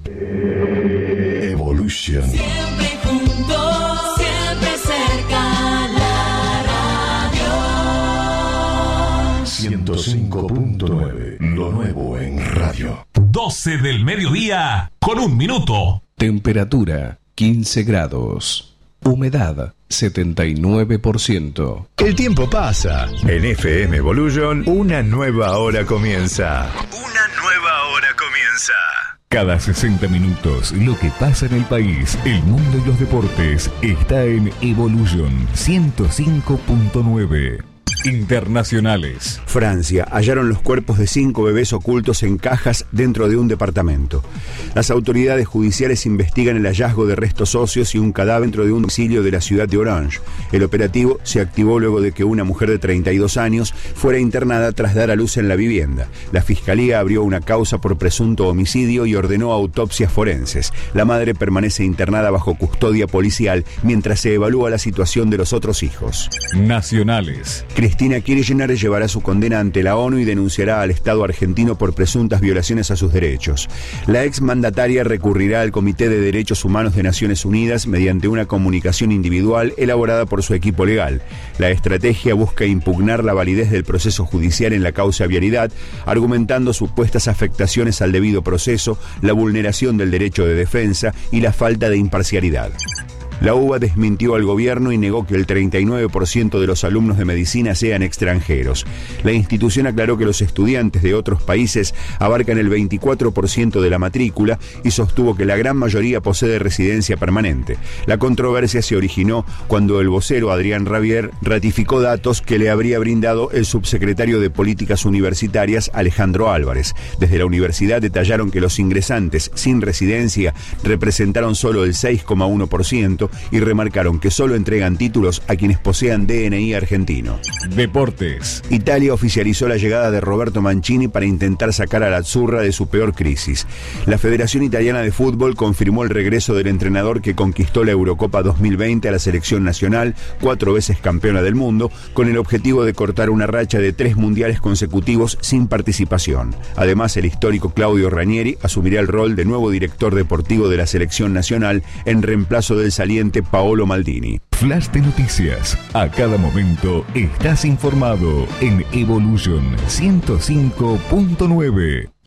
Evolution. Siempre juntos, siempre cerca, la radio. 105.9, lo nuevo en radio. 12 del mediodía, con 1 minuto. Temperatura 15 grados. Humedad 79%. El tiempo pasa. En FM Evolution, una nueva hora comienza. Una nueva hora comienza. Cada 60 minutos, lo que pasa en el país, el mundo y los deportes, está en Evolution 105.9. Internacionales. Francia, hallaron los cuerpos de 5 bebés ocultos en cajas dentro de un departamento. Las autoridades judiciales investigan el hallazgo de restos óseos y un cadáver dentro de un domicilio de la ciudad de Orange. El operativo se activó luego de que una mujer de 32 años fuera internada tras dar a luz en la vivienda. La fiscalía abrió una causa por presunto homicidio y ordenó autopsias forenses. La madre permanece internada bajo custodia policial mientras se evalúa la situación de los otros hijos. Nacionales. Cristina Kirchner llevará su condena ante la ONU y denunciará al Estado argentino por presuntas violaciones a sus derechos. La exmandataria recurrirá al Comité de Derechos Humanos de Naciones Unidas mediante una comunicación individual elaborada por su equipo legal. La estrategia busca impugnar la validez del proceso judicial en la causa Vialidad, argumentando supuestas afectaciones al debido proceso, la vulneración del derecho de defensa y la falta de imparcialidad. La UBA desmintió al gobierno y negó que el 39% de los alumnos de medicina sean extranjeros. La institución aclaró que los estudiantes de otros países abarcan el 24% de la matrícula y sostuvo que la gran mayoría posee residencia permanente. La controversia se originó cuando el vocero Adrián Rabier ratificó datos que le habría brindado el subsecretario de Políticas Universitarias Alejandro Álvarez. Desde la universidad detallaron que los ingresantes sin residencia representaron solo el 6,1%, y remarcaron que solo entregan títulos a quienes posean DNI argentino. Deportes. Italia oficializó la llegada de Roberto Mancini para intentar sacar a la Azzurra de su peor crisis. La Federación Italiana de Fútbol confirmó el regreso del entrenador que conquistó la Eurocopa 2020 a la selección nacional, 4 veces campeona del mundo, con el objetivo de cortar una racha de 3 mundiales consecutivos sin participación. Además, el histórico Claudio Ranieri asumirá el rol de nuevo director deportivo de la selección nacional en reemplazo del saliente Paolo Maldini. Flash de noticias. A cada momento estás informado en Evolution 105.9.